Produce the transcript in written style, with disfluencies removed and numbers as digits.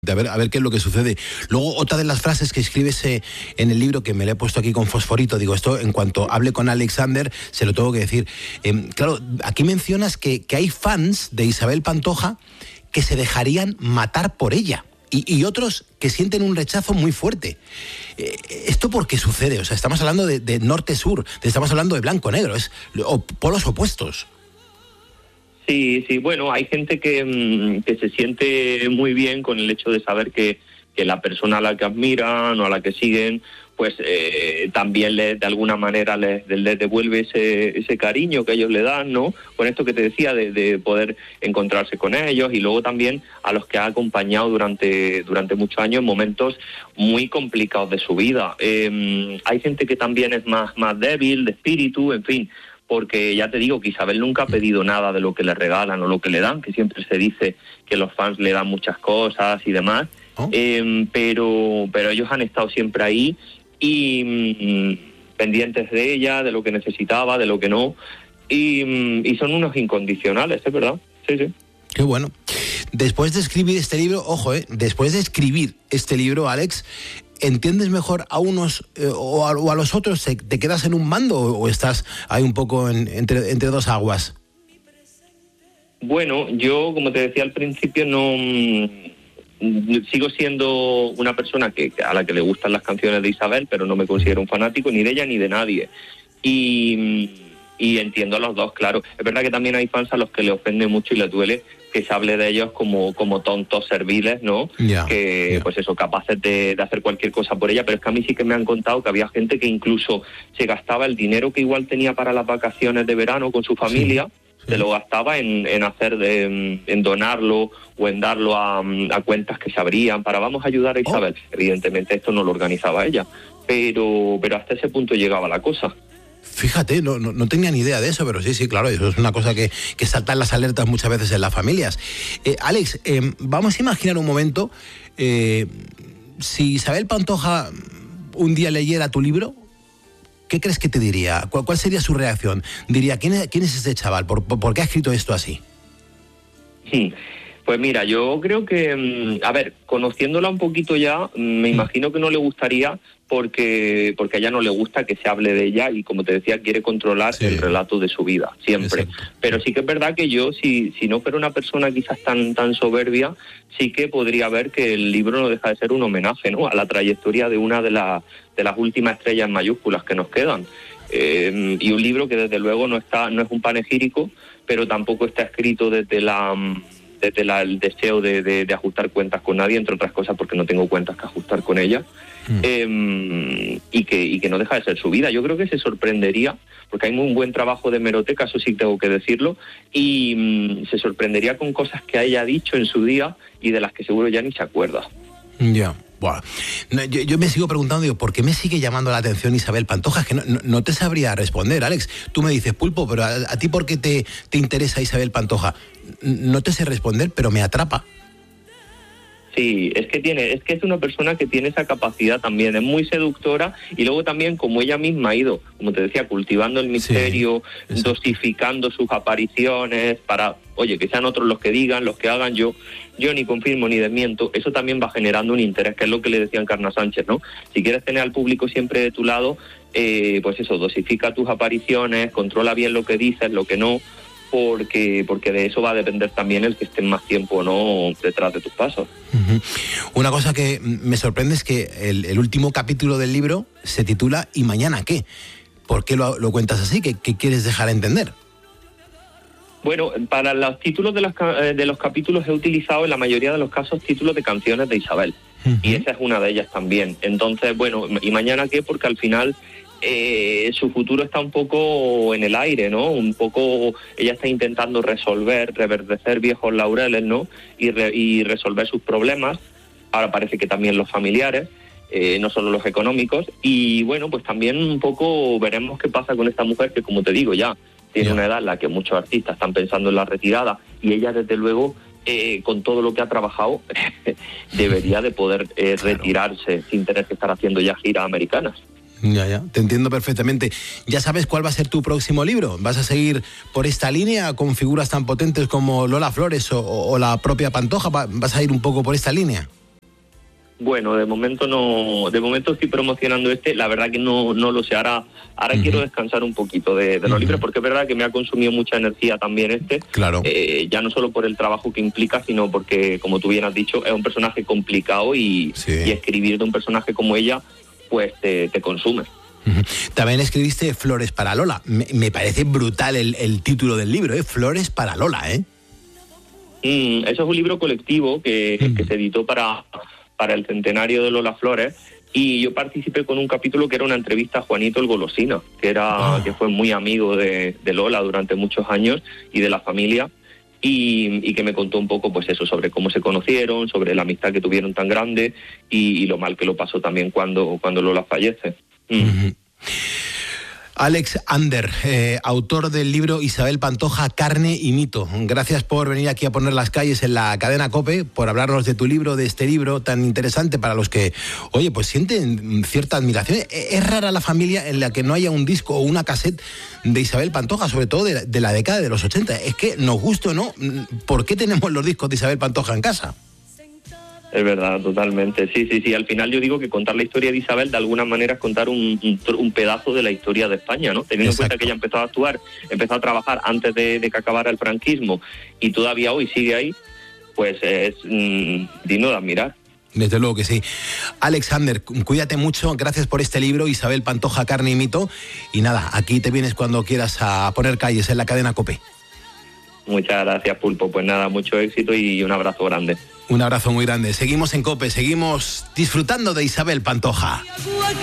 A ver qué es lo que sucede. Luego, otra de las frases que escribes en el libro, que me la he puesto aquí con fosforito, digo, esto en cuanto hable con Alexander, se lo tengo que decir. Claro, aquí mencionas que hay fans de Isabel Pantoja que se dejarían matar por ella. Y otros que sienten un rechazo muy fuerte. ¿Esto por qué sucede? O sea, estamos hablando de norte-sur, estamos hablando de blanco-negro, o polos opuestos. Sí, bueno, hay gente que se siente muy bien con el hecho de saber que la persona a la que admiran o a la que siguen, pues también de alguna manera les devuelve ese cariño que ellos le dan, ¿no? Con esto que te decía de poder encontrarse con ellos, y luego también a los que ha acompañado durante muchos años en momentos muy complicados de su vida. Hay gente que también es más débil de espíritu, en fin, porque ya te digo que Isabel nunca ha pedido nada de lo que le regalan o lo que le dan, que siempre se dice que los fans le dan muchas cosas y demás, pero ellos han estado siempre ahí y pendientes de ella, de lo que necesitaba, de lo que no, y son unos incondicionales, ¿es verdad? Sí. Qué bueno. Después de escribir este libro, ojo, después de escribir este libro, Alex, ¿entiendes mejor a unos o a los otros? ¿Te quedas en un mando o estás ahí un poco entre dos aguas? Bueno, yo, como te decía al principio, no sigo siendo una persona a la que le gustan las canciones de Isabel, pero no me considero un fanático ni de ella ni de nadie. Y entiendo a los dos, claro. Es verdad que también hay fans a los que le ofende mucho y les duele que se hable de ellos como tontos serviles, ¿no? Pues eso, capaces de hacer cualquier cosa por ella, pero es que a mí sí que me han contado que había gente que incluso se gastaba el dinero que igual tenía para las vacaciones de verano con su familia, se lo gastaba en donarlo o en darlo a cuentas que se abrían para vamos a ayudar a Isabel. Evidentemente esto no lo organizaba ella, pero hasta ese punto llegaba la cosa. Fíjate, no tenía ni idea de eso, pero sí, claro, eso es una cosa que saltan las alertas muchas veces en las familias. Alex, vamos a imaginar un momento, si Isabel Pantoja un día leyera tu libro, ¿qué crees que te diría? ¿Cuál sería su reacción? Diría, ¿quién es este chaval? ¿Por qué ha escrito esto así? Pues mira, yo creo que, conociéndola un poquito ya, me imagino que no le gustaría porque a ella no le gusta que se hable de ella y, como te decía, quiere controlar el relato de su vida, siempre. Exacto. Pero sí que es verdad que yo, si no fuera una persona quizás tan soberbia, sí que podría ver que el libro no deja de ser un homenaje, ¿no?, a la trayectoria de una de las últimas estrellas mayúsculas que nos quedan. Y un libro que desde luego no es un panegírico, pero tampoco está escrito desde el deseo de ajustar cuentas con nadie, entre otras cosas porque no tengo cuentas que ajustar con ella, y que no deja de ser su vida. Yo creo que se sorprendería, porque hay muy buen trabajo de hemeroteca, eso sí tengo que decirlo, y se sorprendería con cosas que ella ha dicho en su día y de las que seguro ya ni se acuerda. Ya. Bueno, yo me sigo preguntando, digo, ¿por qué me sigue llamando la atención Isabel Pantoja? Es que no te sabría responder, Alex. Tú me dices, Pulpo, pero ¿a ti por qué te interesa Isabel Pantoja? No te sé responder, pero me atrapa. Sí, es que es una persona que tiene esa capacidad también, es muy seductora, y luego también, como ella misma ha ido, como te decía, cultivando el misterio, dosificando sus apariciones para, oye, que sean otros los que digan, los que hagan, yo ni confirmo ni desmiento. Eso también va generando un interés, que es lo que le decía Encarna Sánchez, ¿no? Si quieres tener al público siempre de tu lado, pues eso, dosifica tus apariciones, controla bien lo que dices, lo que no, porque de eso va a depender también el que estés más tiempo o no detrás de tus pasos. Uh-huh. Una cosa que me sorprende es que el último capítulo del libro se titula ¿Y mañana qué? ¿Por qué lo cuentas así? ¿Qué quieres dejar a entender? Bueno, para los títulos de los capítulos he utilizado en la mayoría de los casos títulos de canciones de Isabel. Uh-huh. Y esa es una de ellas también. Entonces, bueno, ¿y mañana qué? Porque al final su futuro está un poco en el aire, ¿no? Un poco ella está intentando reverdecer viejos laureles, ¿no? Y resolver sus problemas. Ahora parece que también los familiares, no solo los económicos. Y bueno, pues también un poco veremos qué pasa con esta mujer que, como te digo, ya tiene una edad en la que muchos artistas están pensando en la retirada, y ella, desde luego, con todo lo que ha trabajado, debería de poder retirarse sin tener que estar haciendo ya giras americanas. Ya, te entiendo perfectamente. ¿Ya sabes cuál va a ser tu próximo libro? ¿Vas a seguir por esta línea con figuras tan potentes como Lola Flores o la propia Pantoja? ¿Vas a ir un poco por esta línea? Bueno, de momento no, de momento estoy promocionando la verdad que no lo sé, ahora quiero descansar un poquito de los libros, porque es verdad que me ha consumido mucha energía también Claro. Ya no solo por el trabajo que implica, sino porque, como tú bien has dicho, es un personaje complicado y escribir de un personaje como ella, pues te consume. También escribiste Flores para Lola. Me parece brutal el título del libro, Flores para Lola, ¿eh? Eso es un libro colectivo que se editó para el centenario de Lola Flores, y yo participé con un capítulo que era una entrevista a Juanito el Golosina, que fue muy amigo de Lola durante muchos años y de la familia, y que me contó un poco pues eso, sobre cómo se conocieron, sobre la amistad que tuvieron tan grande y lo mal que lo pasó también cuando Lola fallece. Alex Ander, autor del libro Isabel Pantoja, Carne y Mito. Gracias por venir aquí a poner las calles en la cadena COPE, por hablarnos de tu libro, de este libro tan interesante para los que, oye, pues sienten cierta admiración. Es rara la familia en la que no haya un disco o una cassette de Isabel Pantoja, sobre todo de la década de los 80. Es que, nos guste o no, ¿por qué tenemos los discos de Isabel Pantoja en casa? Es verdad, totalmente. Sí. Al final yo digo que contar la historia de Isabel de alguna manera es contar un pedazo de la historia de España, ¿no? Teniendo en cuenta que ella empezó a actuar, empezó a trabajar antes de que acabara el franquismo y todavía hoy sigue ahí, pues es digno de admirar. Desde luego que sí. Alex Ander, cuídate mucho, gracias por este libro, Isabel Pantoja, Carne y Mito. Y nada, aquí te vienes cuando quieras a poner calles en la cadena COPE. Muchas gracias, Pulpo. Pues nada, mucho éxito y un abrazo grande. Un abrazo muy grande. Seguimos en COPE, seguimos disfrutando de Isabel Pantoja.